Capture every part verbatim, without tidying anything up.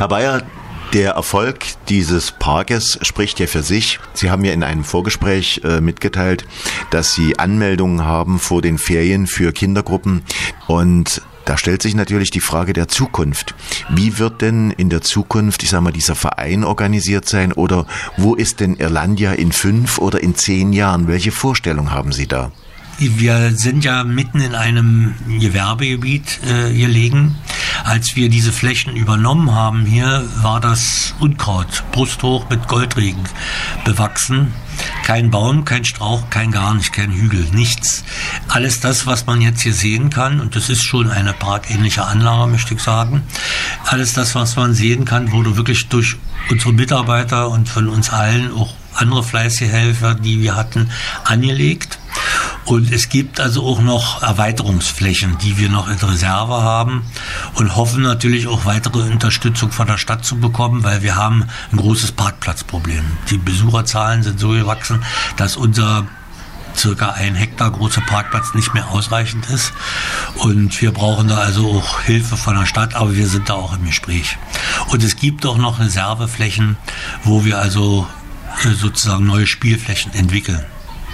Herr Bayer, der Erfolg dieses Parkes spricht ja für sich. Sie haben ja in einem Vorgespräch äh, mitgeteilt, dass Sie Anmeldungen haben vor den Ferien für Kindergruppen. Und da stellt sich natürlich die Frage der Zukunft. Wie wird denn in der Zukunft, ich sag mal, dieser Verein organisiert sein? Oder wo ist denn Irlandia in fünf oder in zehn Jahren? Welche Vorstellung haben Sie da? Wir sind ja mitten in einem Gewerbegebiet äh, gelegen. Als wir diese Flächen übernommen haben hier, war das Unkraut, brusthoch mit Goldregen bewachsen. Kein Baum, kein Strauch, kein gar nicht, kein Hügel, nichts. Alles das, was man jetzt hier sehen kann, und das ist schon eine parkähnliche Anlage, möchte ich sagen, alles das, was man sehen kann, wurde wirklich durch unsere Mitarbeiter und von uns allen, auch andere fleißige Helfer, die wir hatten, angelegt. Und es gibt also auch noch Erweiterungsflächen, die wir noch in Reserve haben und hoffen natürlich auch weitere Unterstützung von der Stadt zu bekommen, weil wir haben ein großes Parkplatzproblem. Die Besucherzahlen sind so gewachsen, dass unser circa ein Hektar großer Parkplatz nicht mehr ausreichend ist. Und wir brauchen da also auch Hilfe von der Stadt, aber wir sind da auch im Gespräch. Und es gibt auch noch Reserveflächen, wo wir also sozusagen neue Spielflächen entwickeln.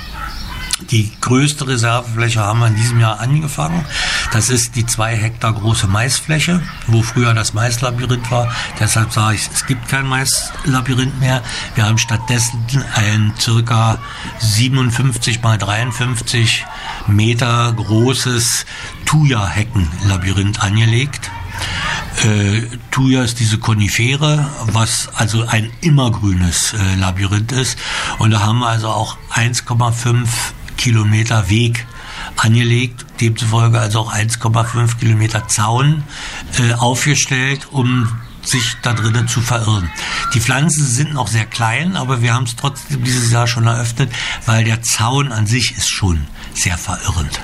Die größte Reservefläche haben wir in diesem Jahr angefangen. Das ist die zwei Hektar große Maisfläche, wo früher das Maislabyrinth war. Deshalb sage ich, es gibt kein Maislabyrinth mehr. Wir haben stattdessen ein circa siebenundfünfzig mal dreiundfünfzig Meter großes Thuja-Heckenlabyrinth angelegt. Äh, Thuja ist diese Konifere, was also ein immergrünes äh, Labyrinth ist. Und da haben wir also auch eins Komma fünf Kilometer Weg angelegt, demzufolge also auch eins Komma fünf Kilometer Zaun äh, aufgestellt, um sich da drinnen zu verirren. Die Pflanzen sind noch sehr klein, aber wir haben es trotzdem dieses Jahr schon eröffnet, weil der Zaun an sich ist schon sehr verirrend.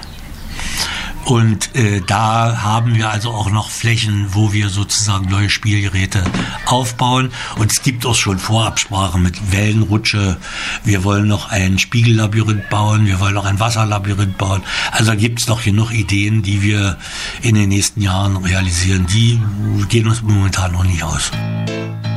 Und äh, da haben wir also auch noch Flächen, wo wir sozusagen neue Spielgeräte aufbauen. Und es gibt auch schon Vorabsprachen mit Wellenrutsche. Wir wollen noch ein Spiegellabyrinth bauen, wir wollen noch ein Wasserlabyrinth bauen. Also da gibt es noch genug Ideen, die wir in den nächsten Jahren realisieren. Die gehen uns momentan noch nicht aus.